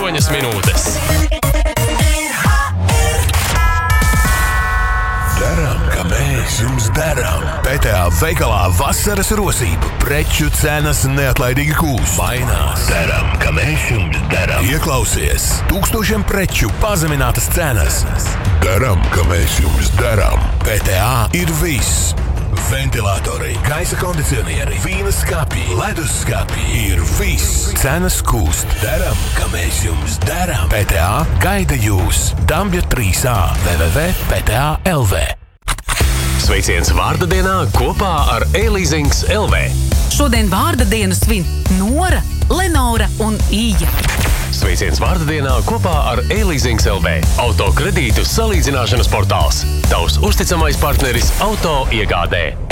8 minūtes. Daram, ka mēs jums darām. PTA veikalā vasaras rosība. Preču cenas neatlaidīgi kūst. Mainās. Daram, ka mēs jums darām. Ieklausies. Tūkstošiem preču pazeminātas cenas. Daram, ka mēs jums darām. PTA ir viss. Ventilatori, gaisa kondicionieri, vīna skapji, ledus skapji ir viss. Cenas kūst. Daram, ka mēs jums darām. PTA gaida jūs. Dambja 3A www.pta.lv. Sveiciens vārda dienā kopā ar E-Leasings LV. Šodien vārda dienu svin Nora, Lenora un Ija. Sveiciens vārda dienā kopā ar E-Leasings LV. Auto kredītu salīdzināšanas portāls. Tavs uzticamais partneris auto iegādē.